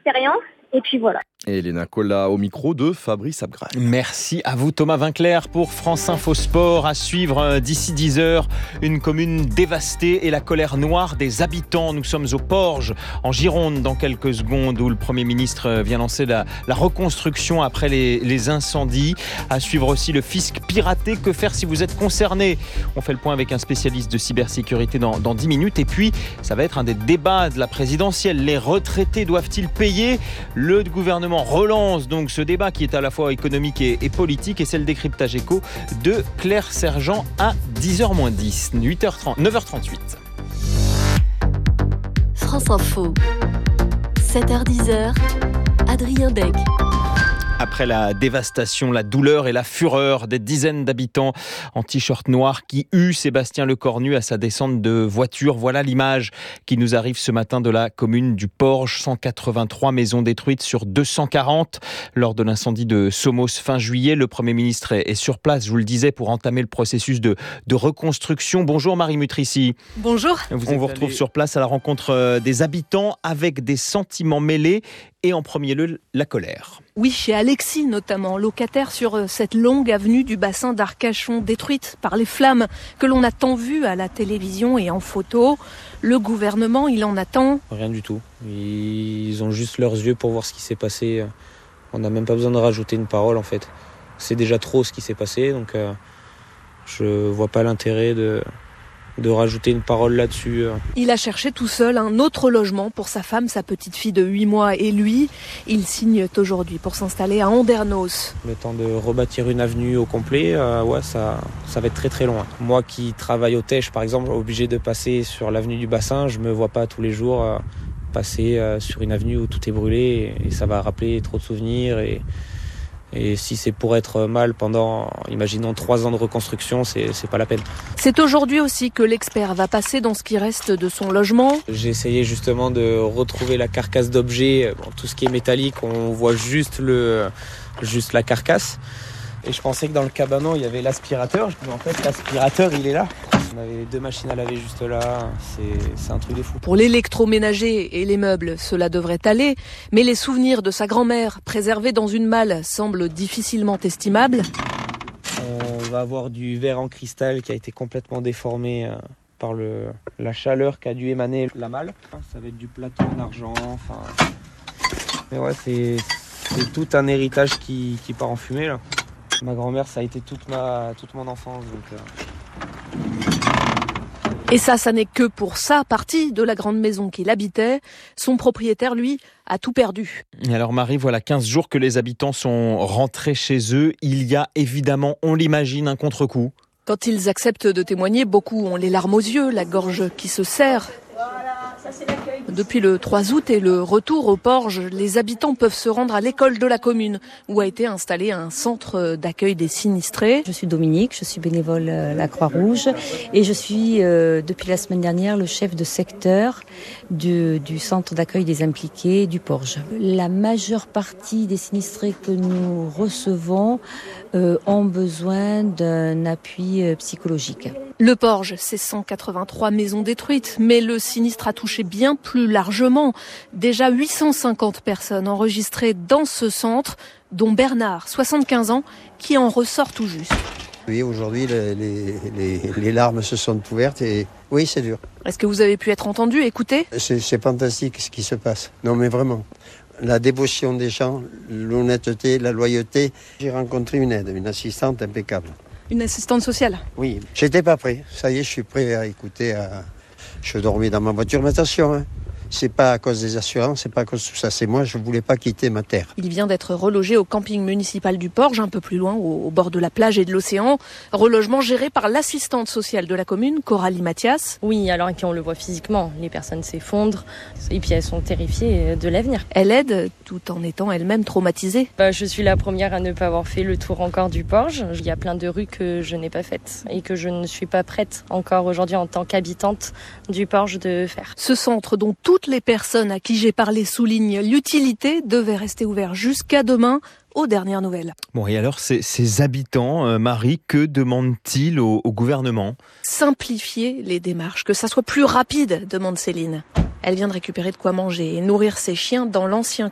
expérience. Et puis voilà. Et Elena Colla au micro de Fabrice Abgral. Merci à vous Thomas Vinclair pour France Info Sport. À suivre d'ici 10h, une commune dévastée et la colère noire des habitants. Nous sommes au Porge, en Gironde, dans quelques secondes, où le Premier ministre vient lancer la reconstruction après les incendies. À suivre aussi le fisc piraté. Que faire si vous êtes concerné ? On fait le point avec un spécialiste de cybersécurité dans 10 minutes. Et puis, ça va être un des débats de la présidentielle. Les retraités doivent-ils payer ? Le gouvernement relance donc ce débat qui est à la fois économique et politique, et c'est le décryptage éco de Claire Sergent à 10h-10, 9h38. France Info, 7h-10h, Adrien Dec. Après la dévastation, la douleur et la fureur des dizaines d'habitants en t-shirt noir qui huent Sébastien Lecornu à sa descente de voiture, voilà l'image qui nous arrive ce matin de la commune du Porge. 183 maisons détruites sur 240 lors de l'incendie de Somos fin juillet. Le Premier ministre est sur place, je vous le disais, pour entamer le processus de reconstruction. Bonjour Marie Mutrici. Bonjour. On vous retrouve sur place à la rencontre des habitants avec des sentiments mêlés et en premier lieu la colère. Oui, chez Alexis notamment, locataire sur cette longue avenue du bassin d'Arcachon, détruite par les flammes que l'on a tant vues à la télévision et en photo. Le gouvernement, il en attend. Rien du tout. Ils ont juste leurs yeux pour voir ce qui s'est passé. On n'a même pas besoin de rajouter une parole en fait. C'est déjà trop ce qui s'est passé, donc je vois pas l'intérêt de rajouter une parole là-dessus. Il a cherché tout seul un autre logement pour sa femme, sa petite fille de 8 mois et lui. Ils signent aujourd'hui pour s'installer à Andernos. Le temps de rebâtir une avenue au complet, ça va être très très long. Moi qui travaille au Tèche par exemple, obligé de passer sur l'avenue du Bassin, je me vois pas tous les jours passer sur une avenue où tout est brûlé et ça va rappeler trop de souvenirs et si c'est pour être mal pendant, imaginons, 3 ans de reconstruction, c'est pas la peine. C'est aujourd'hui aussi que l'expert va passer dans ce qui reste de son logement. J'ai essayé justement de retrouver la carcasse d'objets. Tout ce qui est métallique, on voit juste la carcasse. Et je pensais que dans le cabanon, il y avait l'aspirateur. Mais en fait, l'aspirateur, il est là. On avait 2 machines à laver juste là. C'est un truc de fou. Pour l'électroménager et les meubles, cela devrait aller. Mais les souvenirs de sa grand-mère, préservés dans une malle, semblent difficilement estimables. On va avoir du verre en cristal qui a été complètement déformé par la chaleur qu'a dû émaner la malle. Ça va être du plateau en argent. Mais ouais, c'est tout un héritage qui part en fumée là. Ma grand-mère, ça a été toute mon enfance. Et ça n'est que pour sa partie de la grande maison qu'il habitait. Son propriétaire, lui, a tout perdu. Et alors Marie, voilà 15 jours que les habitants sont rentrés chez eux. Il y a évidemment, on l'imagine, un contre-coup. Quand ils acceptent de témoigner, beaucoup ont les larmes aux yeux, la gorge qui se serre. Depuis le 3 août et le retour au Porge, les habitants peuvent se rendre à l'école de la commune, où a été installé un centre d'accueil des sinistrés. Je suis Dominique, je suis bénévole à la Croix-Rouge et je suis depuis la semaine dernière le chef de secteur du centre d'accueil des impliqués du Porge. La majeure partie des sinistrés que nous recevons ont besoin d'un appui psychologique. Le Porge, c'est 183 maisons détruites, mais le sinistre a touché bien plus largement. Déjà 850 personnes enregistrées dans ce centre, dont Bernard, 75 ans, qui en ressort tout juste. Oui, aujourd'hui, les larmes se sont ouvertes et oui, c'est dur. Est-ce que vous avez pu être entendu, écouté ? C'est fantastique ce qui se passe. Non, mais vraiment. La dévotion des gens, l'honnêteté, la loyauté. J'ai rencontré une assistante impeccable. Une assistante sociale ? Oui, j'étais pas prêt. Ça y est, je suis prêt à écouter. Je dormais dans ma voiture, mais attention, c'est pas à cause des assurances, c'est pas à cause de tout ça. C'est moi, je voulais pas quitter ma terre. Il vient d'être relogé au camping municipal du Porge, un peu plus loin, au bord de la plage et de l'océan. Relogement géré par l'assistante sociale de la commune, Coralie Mathias. Oui, alors on le voit physiquement, les personnes s'effondrent et puis elles sont terrifiées de l'avenir. Elle aide tout en étant elle-même traumatisée. Je suis la première à ne pas avoir fait le tour encore du Porge. Il y a plein de rues que je n'ai pas faites et que je ne suis pas prête encore aujourd'hui en tant qu'habitante du Porge de faire. Ce centre dont toutes les personnes à qui j'ai parlé soulignent l'utilité devait rester ouvert jusqu'à demain, aux dernières nouvelles. Bon, et alors ces habitants, Marie, que demandent-ils au gouvernement ? Simplifier les démarches, que ça soit plus rapide, demande Céline. Elle vient de récupérer de quoi manger et nourrir ses chiens dans l'ancien